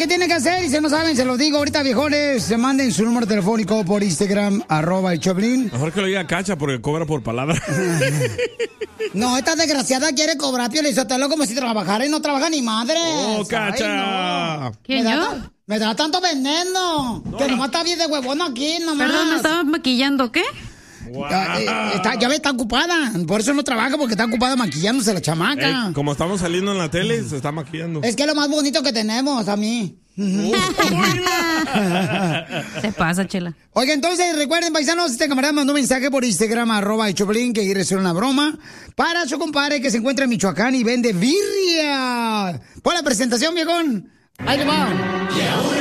que tienen que hacer, y si no saben, se los digo ahorita, viejones, se manden su número telefónico por Instagram, @el-Choplin. Mejor que lo diga Cacha porque cobra por palabra. No, esta desgraciada quiere cobrar, Pio Lizotelo, como si trabajara y no trabaja ni madre. ¡Oh, Cacha! No. ¿Quién, yo? Me da tanto veneno. No, que nomás está bien de huevón aquí, nomás. Perdón, ¿me estabas maquillando qué? Wow. Ya ve, está ocupada. Por eso no trabaja, porque está ocupada maquillándose la chamaca. Como estamos saliendo en la tele, se está maquillando. Es que es lo más bonito que tenemos, a mí. Se pasa, Chela. Oiga, entonces recuerden, paisanos, este camarada mandó un mensaje por Instagram, @el-Choplin, que quiere hacer una broma para su compadre que se encuentra en Michoacán y vende birria. Pon la presentación, viejón. Ahí le va.